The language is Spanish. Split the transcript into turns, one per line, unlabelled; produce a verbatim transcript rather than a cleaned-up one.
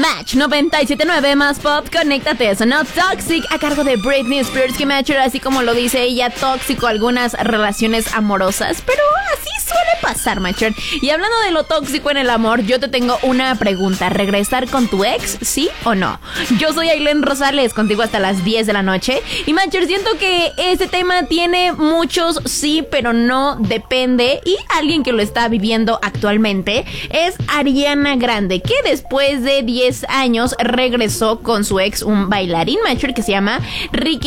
Match noventa y siete punto nueve más pop, conéctate, eso no Toxic a cargo de Britney Spears, que Matcher, así como lo dice ella, tóxico algunas relaciones amorosas, pero así suele pasar, Matcher. Y hablando de lo tóxico en el amor, yo te tengo una pregunta: ¿regresar con tu ex, sí o no? Yo soy Ailén Rosales, contigo hasta las diez de la noche, y Matcher, siento que este tema tiene muchos sí, pero no, depende, y alguien que lo está viviendo actualmente es Ariana Grande, que después de diez años regresó con su ex, un bailarín, Matcher, que se llama Ricky